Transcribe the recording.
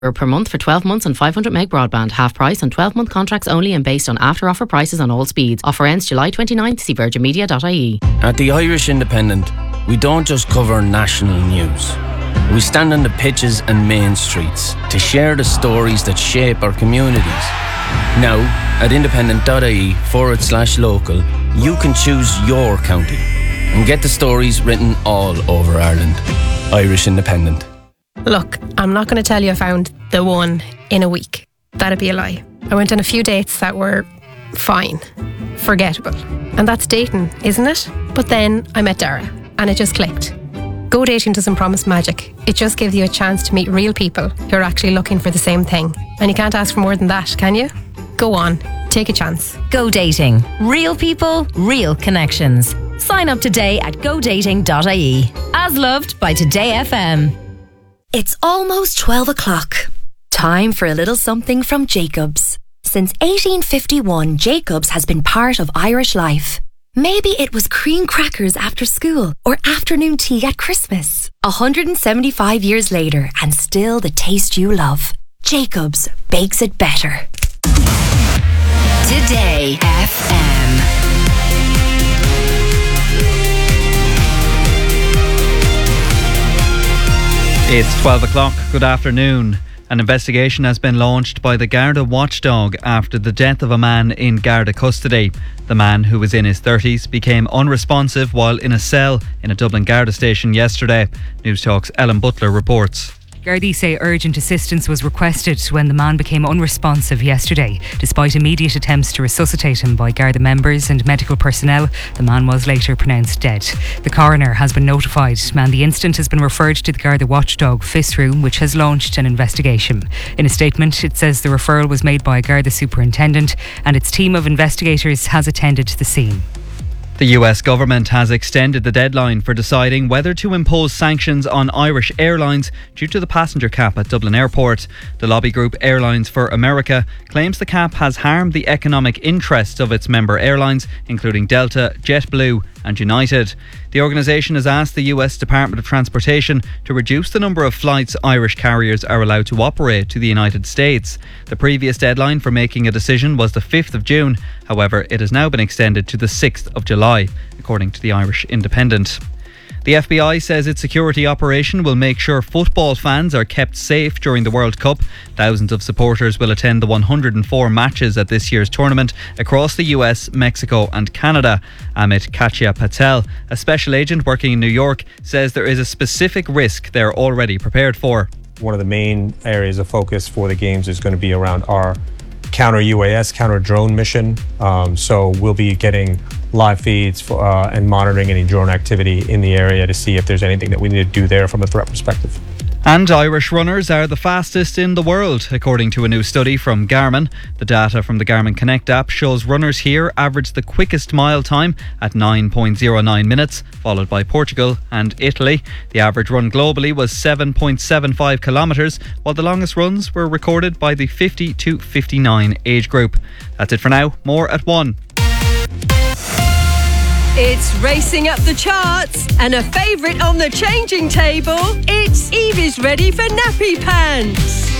per month for 12 months on 500 meg broadband. Half price on 12-month contracts only and based on after-offer prices on all speeds. Offer ends July 29th. See virginmedia.ie. At the Irish Independent, we don't just cover national news. We stand on the pitches and main streets to share the stories that shape our communities. Now, at independent.ie/local, you can choose your county and get the stories written all over Ireland. Irish Independent. Look, I'm not going to tell you I found the one in a week. That'd be a lie. I went on a few dates that were fine, forgettable. And that's dating, isn't it? But then I met Dara and it just clicked. Go dating doesn't promise magic. It just gives you a chance to meet real people who are actually looking for the same thing. And you can't ask for more than that, can you? Go on, take a chance. Go dating. Real people, real connections. Sign up today at godating.ie. As loved by Today FM. It's almost 12 o'clock. Time for a little something from Jacobs. Since 1851, Jacobs has been part of Irish life. Maybe it was cream crackers after school or afternoon tea at Christmas. 175 years later and still the taste you love. Jacobs bakes it better. Today FM. It's 12 o'clock. Good afternoon. An investigation has been launched by the Garda watchdog after the death of a man in Garda custody. The man, who was in his 30s, became unresponsive while in a cell in a Dublin Garda station yesterday. News Talk's Ellen Butler reports. Gardaí say urgent assistance was requested when the man became unresponsive yesterday. Despite immediate attempts to resuscitate him by Garda members and medical personnel, the man was later pronounced dead. The coroner has been notified and the incident has been referred to the Garda watchdog FIS room, which has launched an investigation. In a statement, it says the referral was made by a Garda superintendent and its team of investigators has attended the scene. The US government has extended the deadline for deciding whether to impose sanctions on Irish Airlines due to the passenger cap at Dublin Airport. The lobby group Airlines for America claims the cap has harmed the economic interests of its member airlines, including Delta, JetBlue and United. The organisation has asked the US Department of Transportation to reduce the number of flights Irish carriers are allowed to operate to the United States. The previous deadline for making a decision was the 5th of June. However, it has now been extended to the 6th of July, according to the Irish Independent. The FBI says its security operation will make sure football fans are kept safe during the World Cup. Thousands of supporters will attend the 104 matches at this year's tournament across the US, Mexico and Canada. Amit Kachia Patel, a special agent working in New York, says there is a specific risk they're already prepared for. One of the main areas of focus for the games is going to be around our counter-UAS, counter-drone mission. So we'll be getting live feeds for, and monitoring any drone activity in the area to see if there's anything that we need to do there from a threat perspective. And Irish runners are the fastest in the world, according to a new study from Garmin. The data from the Garmin Connect app shows runners here average the quickest mile time at 9.09 minutes, followed by Portugal and Italy. The average run globally was 7.75 kilometres, while the longest runs were recorded by the 50 to 59 age group. That's it for now. More at 1. It's racing up the charts and a favourite on the changing table. It's Evie's ready for nappy pants.